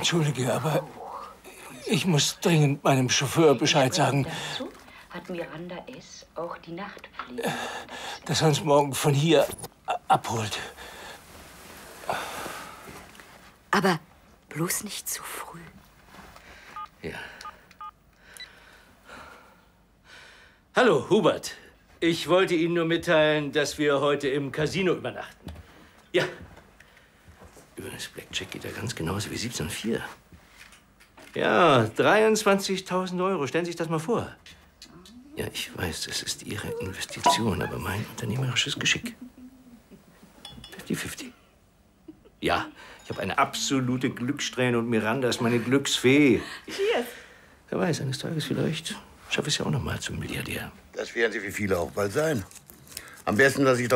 Entschuldige, aber ich muss dringend meinem Chauffeur Bescheid sagen. Dazu hat Miranda S. auch die Nachtpflege. Dass er uns morgen von hier abholt. Aber bloß nicht zu früh. Ja. Hallo, Hubert. Ich wollte Ihnen nur mitteilen, dass wir heute im Casino übernachten. Ja. Übrigens, Blackjack geht ja ganz genauso wie 17,4. Ja, 23.000 Euro. Stellen Sie sich das mal vor. Ja, ich weiß, das ist Ihre Investition, aber mein unternehmerisches Geschick. 50-50. Ja, ich habe eine absolute Glückssträhne und Miranda ist meine Glücksfee. Cheers. Wer weiß, eines Tages vielleicht schaffe ich es ja auch noch mal zum Milliardär. Das werden Sie wie viele auch bald sein. Am besten lasse ich